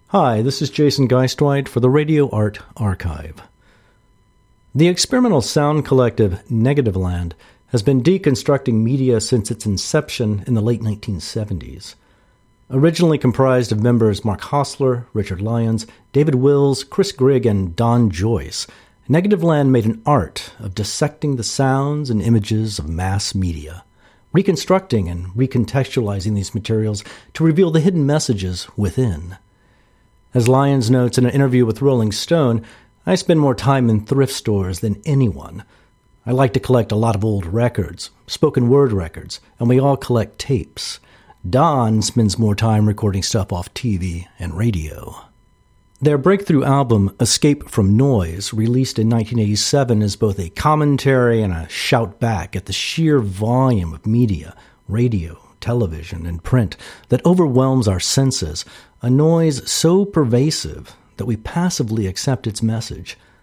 Hi, this is Jason Geistweit for the Radio Art Archive. The experimental sound collective Negativland has been deconstructing media since its inception in the late 1970s. Originally comprised of members Mark Hostler, Richard Lyons, David Wills, Chris Grigg, and Don Joyce, Negativland made an art of dissecting the sounds and images of mass media, reconstructing and recontextualizing these materials to reveal the hidden messages within. As Lyons notes in an interview with Rolling Stone, I spend more time in thrift stores than anyone. I like to collect a lot of old records, spoken word records, and we all collect tapes. Don spends more time recording stuff off TV and radio. Their breakthrough album, Escape from Noise, released in 1987, is both a commentary and a shout back at the sheer volume of media, radio, television, and print that overwhelms our senses, a noise so pervasive that we passively accept its message,